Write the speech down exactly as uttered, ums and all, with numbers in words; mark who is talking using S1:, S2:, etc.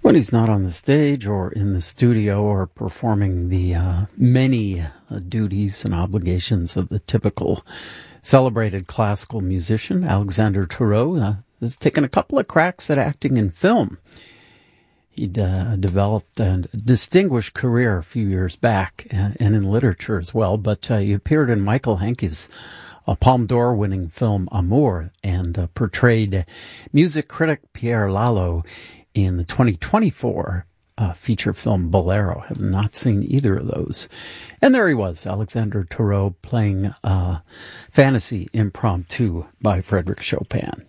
S1: When he's not on the stage or in the studio or performing the uh, many uh, duties and obligations of the typical celebrated classical musician, Alexander Turreau uh, has taken a couple of cracks at acting in film. He'd uh, developed a distinguished career a few years back and, and in literature as well, but uh, he appeared in Michael Hanke's a Palme d'Or winning film Amour and uh, portrayed music critic Pierre Lalo in the twenty twenty-four uh, feature film Bolero. Have not seen either of those. And there he was, Alexander Turreau, playing uh, Fantasy Impromptu by Frédéric Chopin.